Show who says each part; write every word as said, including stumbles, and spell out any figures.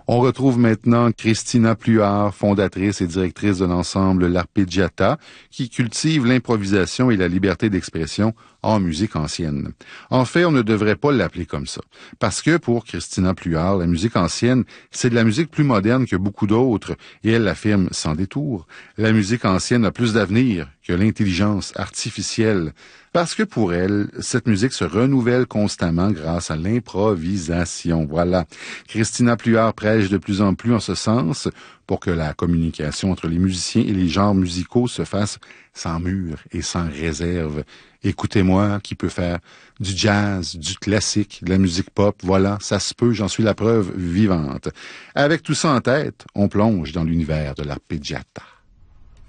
Speaker 1: On retrouve maintenant Christina Pluhar, fondatrice et directrice de l'ensemble L'Arpeggiata, qui cultive l'improvisation et la liberté d'expression en musique ancienne. En fait, on ne devrait pas l'appeler comme ça, parce que pour Christina Pluhar, la musique ancienne, c'est de la musique plus moderne que beaucoup d'autres, et elle l'affirme sans détour. La musique ancienne a plus d'avenir que l'intelligence artificielle, parce que pour elle, cette musique se renouvelle constamment grâce à l'improvisation. Voilà. Christina Pluhar prêche de plus en plus en ce sens pour que la communication entre les musiciens et les genres musicaux se fasse sans mur et sans réserve. Écoutez-moi, qui peut faire du jazz, du classique, de la musique pop, voilà, ça se peut, j'en suis la preuve vivante. Avec tout ça en tête, on plonge dans l'univers de l'arpeggiata.